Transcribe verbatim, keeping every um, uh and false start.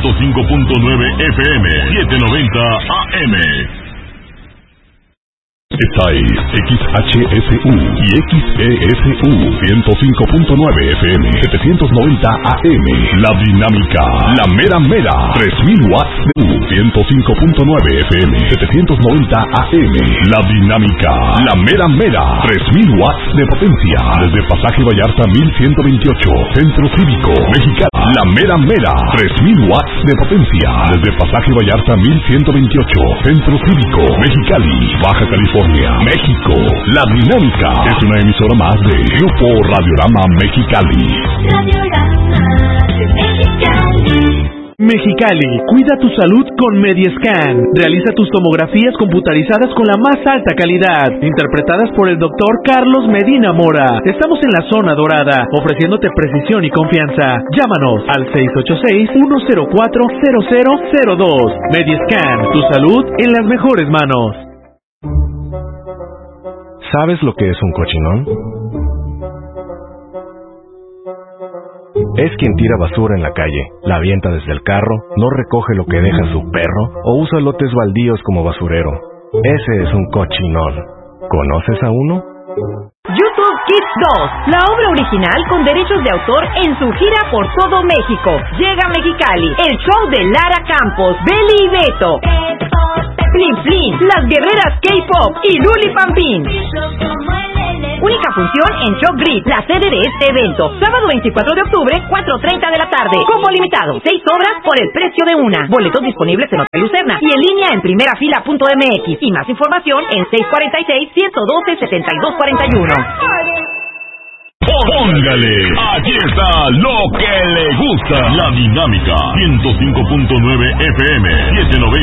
ciento cinco punto nueve F M, setecientos noventa A M. Esta es X H S U y X E S U ciento cinco punto nueve F M, setecientos noventa A M. La dinámica, la mera mera, tres mil watts de U, ciento cinco punto nueve F M, setecientos noventa A M. La dinámica, la mera mera, tres mil watts de potencia. Desde Pasaje Vallarta mil ciento veintiocho, Centro Cívico, Mexicali. La mera mera, tres mil watts de potencia. Desde Pasaje Vallarta mil ciento veintiocho, Centro Cívico, Mexicali, Baja California, México. La dinámica es una emisora más de Grupo Radiorama Mexicali. Radiorama Mexicali. Mexicali, cuida tu salud con Mediescan. Realiza tus tomografías computarizadas con la más alta calidad, interpretadas por el doctor Carlos Medina Mora. Estamos en la zona dorada, ofreciéndote precisión y confianza. Llámanos al seis ocho seis, uno cero cuatro, cero cero cero dos. Mediescan, tu salud en las mejores manos. ¿Sabes lo que es un cochinón? Es quien tira basura en la calle, la avienta desde el carro, no recoge lo que deja su perro o usa lotes baldíos como basurero. Ese es un cochinón. ¿Conoces a uno? YouTube Kids dos, la obra original con derechos de autor en su gira por todo México. Llega a Mexicali, el show de Lara Campos, Beli y Beto, Flin Flin, las guerreras K-pop y Luli Pampín. Única función en Shock Grid, la sede de este evento. Sábado veinticuatro de octubre, cuatro treinta de la tarde. Combo limitado, seis obras por el precio de una. Boletos disponibles en Hotel Lucerna y en línea en primerafila punto M X. Y más información en seis cuatro seis, uno uno dos, siete dos cuatro uno. Póngale, aquí está lo que le gusta. La dinámica, ciento cinco punto nueve F M, setecientos noventa